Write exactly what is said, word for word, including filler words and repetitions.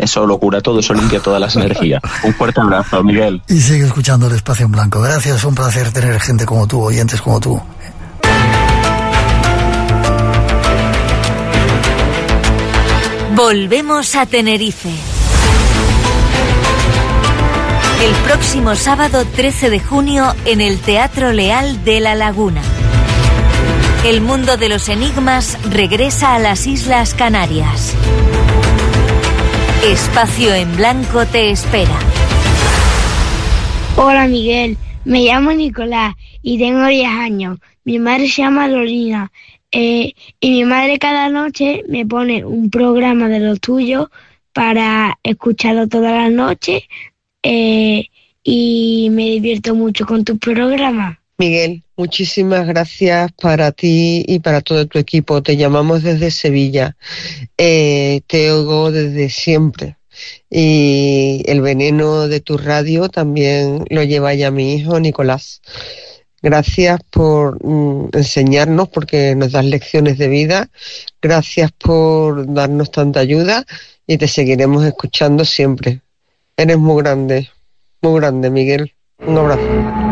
eso lo cura todo, eso limpia todas las energías. Un fuerte abrazo, Miguel. Y sigue escuchando el Espacio en Blanco. Gracias, un placer tener gente como tú, oyentes como tú. Volvemos a Tenerife. El próximo sábado trece de junio en el Teatro Leal de La Laguna. El mundo de los enigmas regresa a las Islas Canarias. Espacio en Blanco te espera. Hola Miguel, me llamo Nicolás y tengo diez años. Mi madre se llama Lorina eh, y mi madre cada noche me pone un programa de los tuyos para escucharlo todas las noches eh, y me divierto mucho con tu programa. Miguel, muchísimas gracias para ti y para todo tu equipo. Te llamamos desde Sevilla. Eh, te oigo desde siempre. Y el veneno de tu radio también lo lleva ya mi hijo Nicolás. Gracias por mm, enseñarnos, porque nos das lecciones de vida. Gracias por darnos tanta ayuda y te seguiremos escuchando siempre. Eres muy grande, muy grande, Miguel. Un abrazo.